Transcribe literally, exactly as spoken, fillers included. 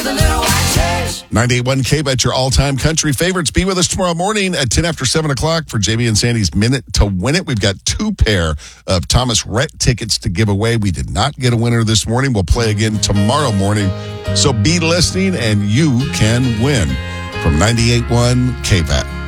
with a little white church. ninety-eight point one K-Bet, your all-time country favorites. Be with us tomorrow morning at ten after seven o'clock for J B and Sandy's Minute to Win It. We've got two pair of Thomas Rhett tickets to give away. We did not get a winner this morning. We'll play again tomorrow morning. So be listening and you can win from ninety-eight point one K-Bet.